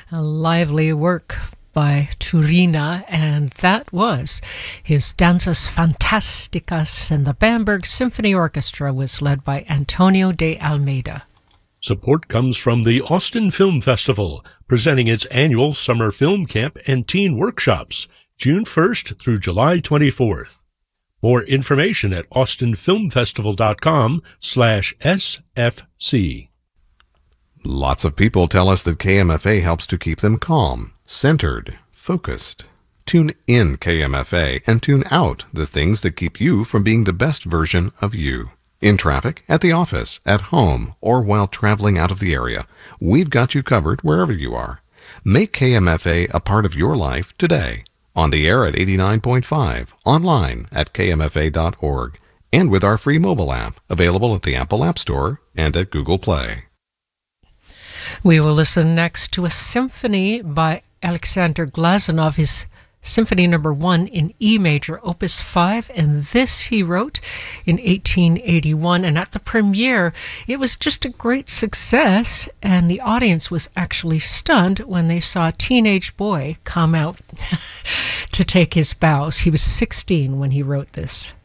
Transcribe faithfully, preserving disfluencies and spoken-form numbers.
A lively work by Turina, and that was his Danzas Fantasticas, and the Bamberg Symphony Orchestra was led by Antonio de Almeida. Support comes from the Austin Film Festival, presenting its annual summer film camp and teen workshops, June first through July twenty-fourth. More information at austinfilmfestival.com slash SFC. Lots of people tell us that K M F A helps to keep them calm, centered, focused. Tune in K M F A and tune out the things that keep you from being the best version of you. In traffic, at the office, at home, or while traveling out of the area, we've got you covered wherever you are. Make K M F A a part of your life today. On the air at eighty-nine point five, online at k m f a dot org, and with our free mobile app available at the Apple App Store and at Google Play. We will listen next to a symphony by Alexander Glazunov, his Symphony Number One in E major, Opus Five, and this he wrote in eighteen eighty-one. And at the premiere, it was just a great success, and the audience was actually stunned when they saw a teenage boy come out to take his bows. He was sixteen when he wrote this.